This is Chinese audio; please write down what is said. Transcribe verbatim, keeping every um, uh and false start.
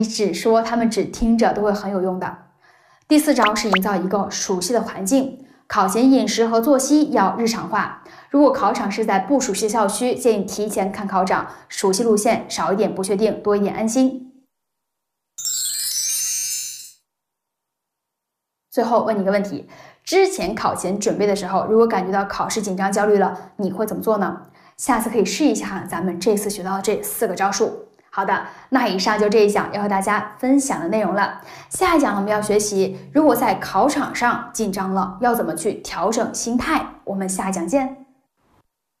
你只说，他们只听着都会很有用的。第四招是营造一个熟悉的环境，考前饮食和作息要日常化。如果考场是在不熟悉的校区，建议提前看考场，熟悉路线，少一点不确定，多一点安心。最后问你一个问题：之前考前准备的时候，如果感觉到考试紧张、焦虑了，你会怎么做呢？下次可以试一下咱们这次学到的这四个招数。好的，那以上就这一讲要和大家分享的内容了。下一讲呢，我们要学习如果在考场上紧张了，要怎么去调整心态。我们下一讲见。